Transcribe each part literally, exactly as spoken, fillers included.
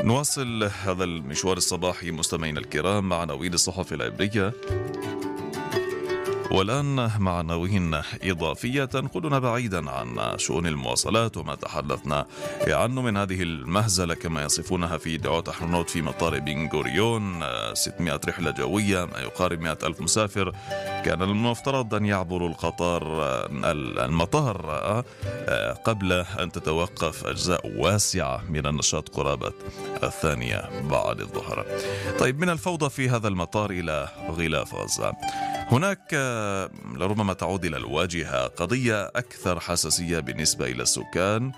نواصل هذا المشوار الصباحي مستمعينا الكرام مع عناوين الصحف العبرية، والآن مع عناوين إضافية تنقلنا بعيدا عن شؤون المواصلات وما تحدثنا عنه من هذه المهزلة كما يصفونها في دعوة أحرنوت في مطار بن غوريون. ستمائة رحلة جوية، ما يقارب مائة ألف مسافر كان المفترض أن يعبروا القطار المطار قبل أن تتوقف أجزاء واسعة من النشاط قرابة الثانية بعد الظهر. طيب، من الفوضى في هذا المطار إلى غلاف غزة. هناك لربما تعود إلى الواجهة قضية أكثر حساسية بالنسبة إلى السكان،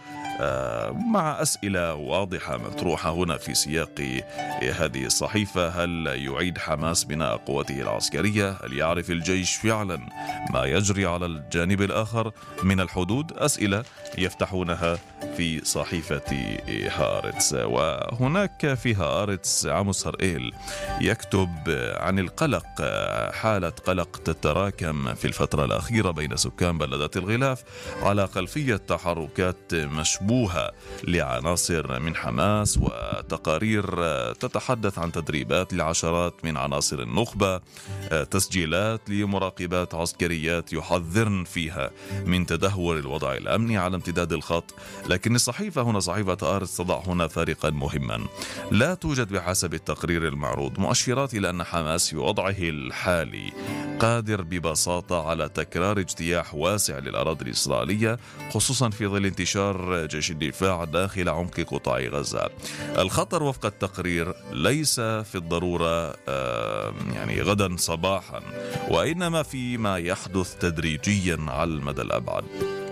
مع أسئلة واضحة مطروحة هنا في سياق هذه الصحيفة. هل يعيد حماس بناء قوته العسكرية؟ هل يعرف الجيش فعلا ما يجري على الجانب الآخر من الحدود؟ أسئلة يفتحونها في صحيفة هارتس. وهناك في هارتس عاموس هرائيل يكتب عن القلق، حالة قلق تتراكم في الفترة الأخيرة بين سكان بلدة الغلاف على خلفية تحركات مشبوهة لعناصر من حماس، وتقارير تتحدث عن تدريبات لعشرات من عناصر النخبة، تسجيلات لمراقبات عسكريات يحذرن فيها من تدهور الوضع الأمني على امتداد الخط. لكن الصحيفة هنا صحيفة هارتس تضع هنا فارقا مهما. لا توجد بحسب التقرير المعروض مؤشرات إلى أن حماس في وضعه الحالي قادر ببساطة على تكرار اجتياح واسع للأراضي الإسرائيلية، خصوصا في ظل انتشار جيش الدفاع داخل عمق قطاع غزة. الخطر وفق التقرير ليس في الضرورة يعني غدا صباحا، وإنما فيما يحدث تدريجيا على المدى الأبعد.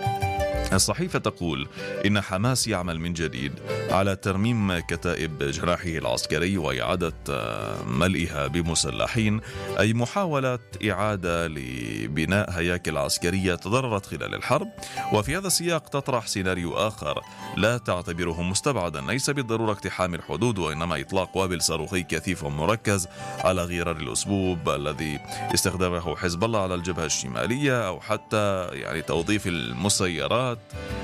الصحيفة تقول إن حماس يعمل من جديد على ترميم كتائب جناحه العسكري وإعادة ملئها بمسلحين، أي محاولة إعادة لبناء هياكل عسكرية تضررت خلال الحرب. وفي هذا السياق تطرح سيناريو آخر لا تعتبره مستبعدا، ليس بالضرورة اقتحام الحدود، وإنما إطلاق وابل صاروخي كثيف ومركز على غرار الأسبوب الذي استخدمه حزب الله على الجبهة الشمالية، أو حتى يعني توظيف المسيرات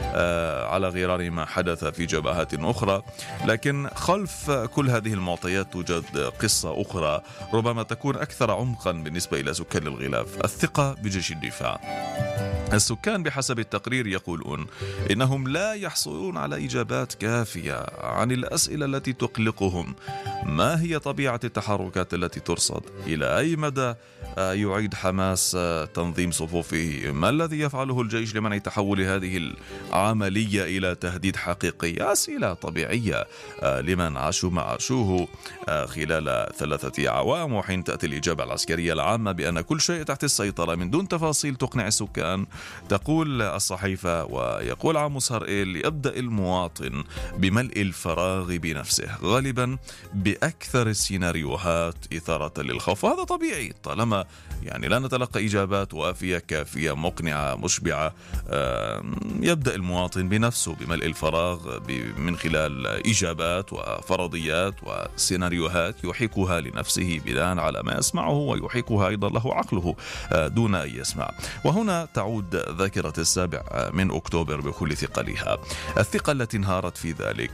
على غرار ما حدث في جبهات أخرى. لكن خلف كل هذه المعطيات توجد قصة أخرى ربما تكون أكثر عمقا بالنسبة إلى سكان الغلاف: الثقة بجيش الدفاع. السكان بحسب التقرير يقولون إنهم لا يحصلون على إجابات كافية عن الأسئلة التي تقلقهم. ما هي طبيعة التحركات التي ترصد؟ إلى أي مدى يعيد حماس تنظيم صفوفه؟ ما الذي يفعله الجيش لمنع تحول هذه العملية إلى تهديد حقيقي؟ أسئلة طبيعية لمن عاشوا ما عاشوه خلال ثلاثة أعوام، وحين تأتي الإجابة العسكرية العامة بأن كل شيء تحت السيطرة من دون تفاصيل تقنع السكان، تقول الصحيفة ويقول عاموس هرائيل: يبدأ المواطن بملء الفراغ بنفسه، غالبا بأكثر السيناريوهات إثارة للخوف. وهذا طبيعي طالما يعني لا نتلقى إجابات وافية كافية مقنعة مشبعة. يبدأ المواطن بنفسه بملء الفراغ من خلال إجابات وفرضيات وسيناريوهات يحيكها لنفسه بناء على ما يسمعه، ويحيكها أيضا له عقله دون أن يسمع. وهنا تعود ذاكرة السابع من أكتوبر بكل ثقلها، الثقة التي انهارت في ذلك.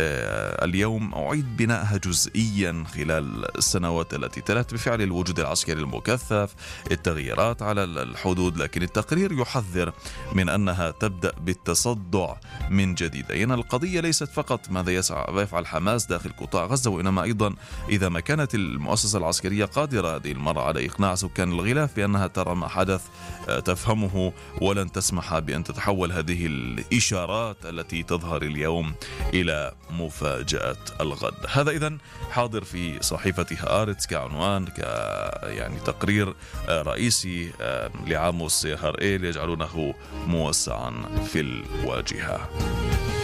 اليوم أعيد بناءها جزئيا خلال السنوات التي تلت بفعل الوجود العسكري المكثف، التغييرات على الحدود. لكن التقرير يحذر من أنها تبدأ بالتصدع من جديد. أين القضية ليست فقط ماذا يفعل حماس داخل قطاع غزة، وإنما أيضا إذا ما كانت المؤسسة العسكرية قادرة هذه المرة على إقناع سكان الغلاف بأنها ترى ما حدث تفهمه ولن تسمح بأن تتحول هذه الإشارات التي تظهر اليوم إلى مفاجأة الغد. هذا إذن حاضر في صحيفة هارتس كعنوان، ك يعني تقرير رئيسي لعاموس هرائيل يجعلونه موسعا في الواجهة.